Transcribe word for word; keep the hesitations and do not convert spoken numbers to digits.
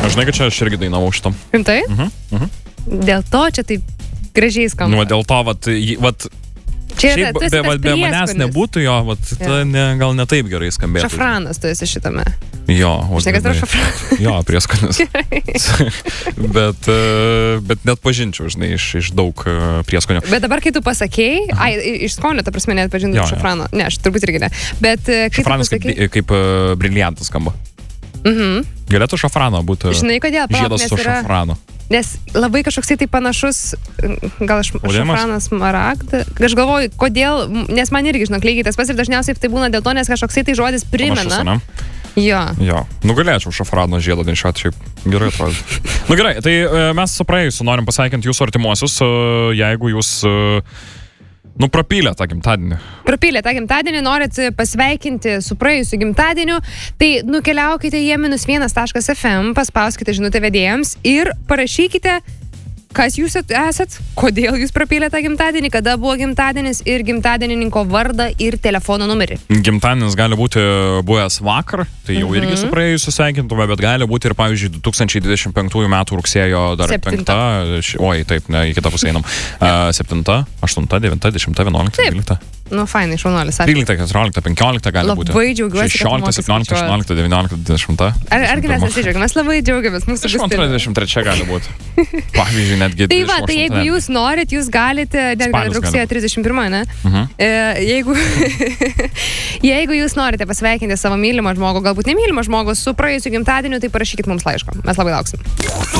Žinai, kad čia aš irgi dainavau šitam. Rimtai? Mhm. Mhm. Dėl to čia taip gražiai skamba. Nu, dėl to, vat, jį- vat Čia šiaip tu esi be, tas be manęs prieskonis. nebūtų jo, vat, Jo. ta ne, gal ne taip gerai skambėtų. Šafranas tu esi šitame. Jo, o Žinai, kas yra žinai- šafranas? Jo, prieskonis. bet, e, bet net pažinčiau, žinai, iš, iš daug e, prieskonių. Bet dabar, kai tu pasakėjai, ai, iš skonio, ta prasme, net pažinau Jo, jo. šafrano. Ne, aš turbūt irgi ne. Bet e, kai Šafranas tu kaip, pasakėjai... kaip e, briliantas skamba. Mhm. Galėtų šafrano būti Žinai, kodėl? Palauk, žiedas nes su yra- šafranu. Nes labai kažkoksai tai panašus, gal aš Audimas? šafranas maragda. Aš galvoju, kodėl, nes man irgi, žinok, lygiai tas pats ir dažniausiai tai būna dėl to, nes kažkoksai tai žodis primena. Panašus, ane? Jo. Jo, nu galėčiau šafrano žiedą nešiot, šiaip gerai atrodo. Nu gerai, tai e, mes su praėjusiu norim pasveikinti jūsų artimuosius, e, jeigu jūs, e, nu, prapylė tą gimtadienį. Prapylė tą gimtadienį, norit pasveikinti su praėjusiu gimtadieniu, tai nukeliaukite į minus vienas taškas ef em, paspauskite žinutę vedėjams ir parašykite, kas jūs esat, kodėl jūs prapylė tą gimtadienį, kada buvo gimtadienis ir gimtadienininko vardą ir telefono numerį. Gimtadienis gali būti buvęs vakar, tai jau irgi su praėjusiu sveikintume, bet gali būti ir, pavyzdžiui, du tūkstančiai dvidešimt penktųjų metų rugsėjo dar Septinta. penkta, ši- oi, taip, ne, į kitą pusę einam. Uh, septinta, aštunta, devinta, dešimta, vienuolikta, Taip. dvylikta, Nu, fainai, šaunuolis. ačiū. trylikta, keturiolikta, penkiolikta gali būti. Labai džiaugiuosi, kad šešiolikta, moki septyniolikta, skaičiuot. aštuoniolikta, devyniolikta, dvidešimta. Ar, argi mes atsidžiaugiam? Mes labai džiaugiamės mūsų dvidešimt antra, Agustinui. dvidešimt trečia gali būti. Pavyzdžiui, netgi Tai va, tai dvidešimt jeigu aštunta. jūs norit, jūs galite, net Spalis rugsėjo gali būt. trisdešimt pirmą, ne? Mhm. E, jeigu, jeigu jūs norite pasveikinti savo mylimą žmogų, galbūt nemylimą žmogų su praėjusiu gimtadieniu, tai parašykit mums laišką. Mes labai lauksim.